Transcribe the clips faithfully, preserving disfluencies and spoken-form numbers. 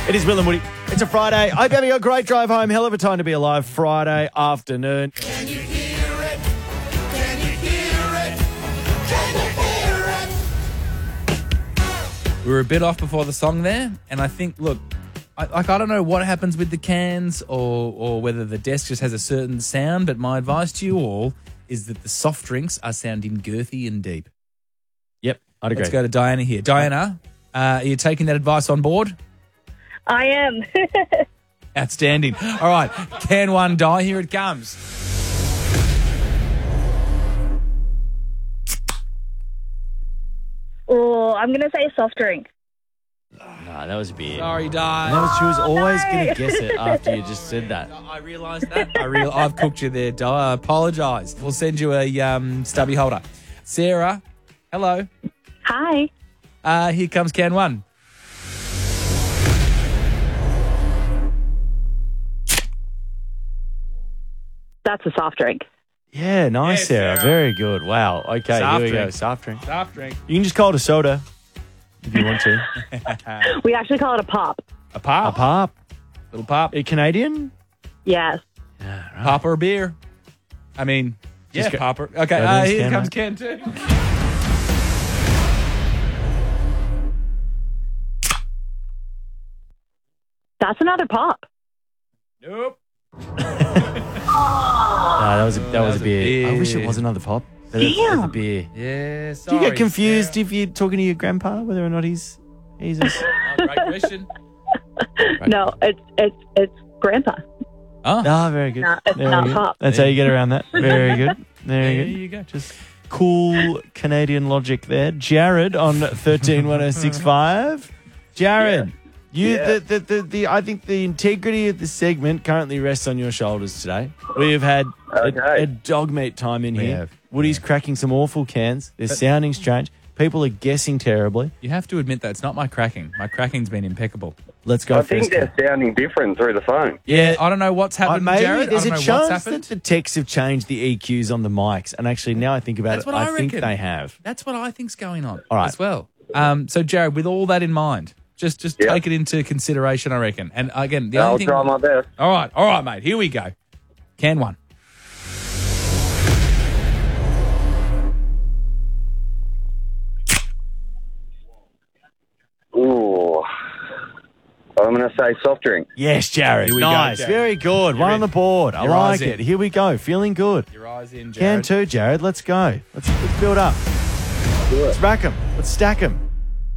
It is Will and Woody. It's a Friday. I hope you're having a great drive home. Hell of a time to be alive Friday afternoon. Can you hear it? Can you hear it? Can you hear it? We were a bit off before the song there, and I think, look, I, like I don't know what happens with the cans or or whether the desk just has a certain sound, but my advice to you all is that the soft drinks are sounding girthy and deep. Yep, I'd agree. Let's go to Diana here. Diana, uh, are you taking that advice on board? I am. Outstanding. All right, can one die? Here it comes. Oh, I'm going to say a soft drink. No, that was a beer. Sorry, And Di. that was, she was always no. going to guess it after you just said that. I realised that. I real. I've cooked you there, Di. I apologise. We'll send you a um, stubby holder. Sarah, hello. Hi. Uh, here comes can one. That's a soft drink. Yeah, nice, Yeah, Sarah. Sarah. Very good. Wow. Okay, Soft here we drink. go. Soft drink. Soft drink. You can just call it a soda if you want to. We actually call it a pop. A pop. A pop. Little pop. A Canadian? Yes. Pop or beer? I mean, yeah, Just go- popper. Okay, go to uh, this here can, comes mate. Ken two. That's another pop. Nope. No, that was a, that, that was, was a a beer. I beer. wish it was another pop. But it's, it's a Damn. beer. Yeah, Do sorry. you get confused Sarah. if you're talking to your grandpa whether or not he's he's a... Oh, great question. No, it's it's it's grandpa. Oh, Ah, very good. No, it's Very not good. pop. That's how you get around that. Very good. Very there good. you go. Just cool Canadian logic there. Jared on thirteen one oh six five. Jared, you Yeah. The, the, the, the I think the integrity of the segment currently rests on your shoulders today. We have had Okay. a, a dog meat time in We here. have. Woody's cracking some awful cans. They're sounding strange. People are guessing terribly. You have to admit that it's not my cracking. My cracking's been impeccable. Let's go I first. think they're sounding different through the phone. Yeah, I don't know what's Uh, happened, maybe Jared. there's I a don't know chance what's that happened. the techs have changed the E Qs on the mics, and actually now I think about That's it, what I, I think reckon. they have. That's what I think's going on All right. as well. Um, so, Jared, with all that in mind, just just Yeah. take it into consideration, I reckon. And again, the I'll only thing. try my best. All right, all right, mate. Here we go. Can one. Ooh. I'm going to say soft drink. Yes, Jared. Here we go, nice. Jared. Very good. You're One on in. the board. I Your eyes like in. it. Here we go. Feeling good. Your eyes in, Can Jared. too, Jared. Let's go. Let's, let's build up. Let's rack them. Let's stack them.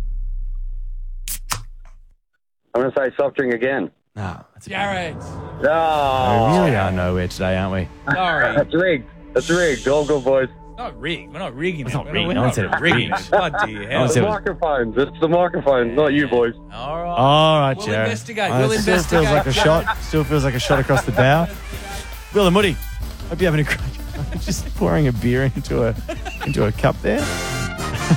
I'm going to say soft drink again. No, that's a Jared. Oh, We really are nowhere today, aren't we? Sorry. That's rigged. That's rigged. All good, boys. Not rigged. We're not rigging it. not We're rigged. we're No one not said it rigging rigged. it. Bloody No one hell. said The it. microphones. It's the microphones, not you, boys. All right. All right, We'll Jared. investigate. Uh, We'll it still investigate. feels like a shot. Still feels like a shot across the bow. Will and Woody, hope you're having a great. Just pouring a beer into a into a cup there.